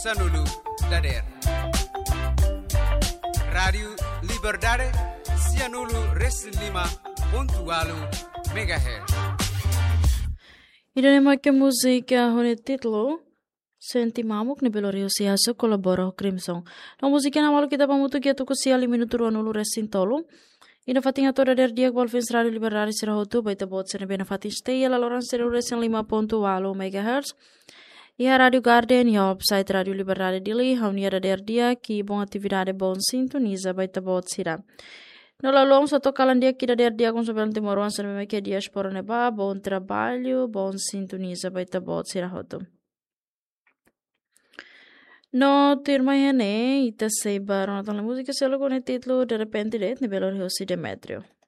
Sanulu Dader Radio Liberdade Sianulu Reslima Pontualu Megahertz. Idane make música con il titolo Sentimamo que nebelo rio siasa colabora Crimson. Na música na malu kita pamutu que tu kusia minuto ruanulu resintolo. Ina fatinha toda der dia qual fins radio liberdade será hotu baita bot sene bena fatin stay la loran será resen 5.8 MHz. Ia Radio Garden e website Radio Liberdade dili haunia der dia que bom atividade bom sintoniza baita bot será. No lalong sa tocalan dia kita dia com sabel timoruan sene me que dia espora neba bom trabalho bom sintoniza baita bot será hotu. No terma hene ita sei baron la musica selo con il titolo De repente det nivelo José Demetrio.